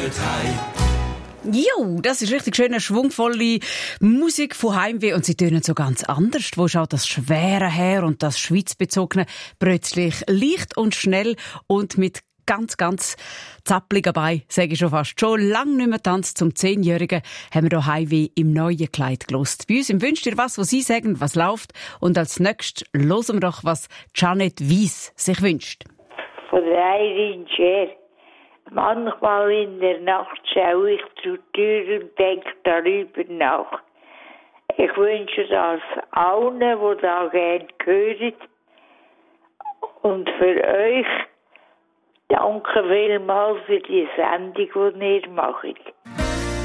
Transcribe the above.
Jo, das ist richtig schöne, schwungvolle Musik von Heimweh und sie tönen so ganz anders. Wo schaut das Schwere her und das Schweizbezogene plötzlich leicht und schnell und mit ganz zappelig dabei, sage ich schon fast. Schon lange nicht mehr tanzt zum 10-Jährigen, haben wir hier Heimweh im neuen Kleid gelost. Bei uns im «Wünscht ihr was Sie sagen, was läuft?» Und als nächstes hören wir doch, was Janet Weiss sich wünscht. Von Reirin Scher. Manchmal in der Nacht schaue ich zur Tür und denke darüber nach. Ich wünsche das allen, die da gerne hören. Und für euch danke vielmals für die Sendung, die ihr macht.